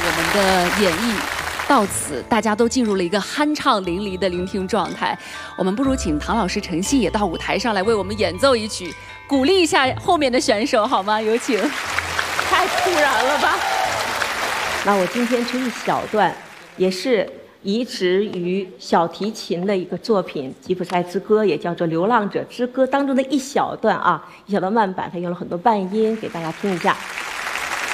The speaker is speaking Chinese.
我们的演绎到此，大家都进入了一个酣畅淋漓的聆听状态。我们不如请唐老师陈曦也到舞台上来为我们演奏一曲，鼓励一下后面的选手好吗？有请。太突然了吧！ 那我今天出一小段，也是移植于小提琴的一个作品《吉普赛之歌》，也叫做《流浪者之歌》当中的一小段啊，一小段慢板，它用了很多半音，给大家听一下。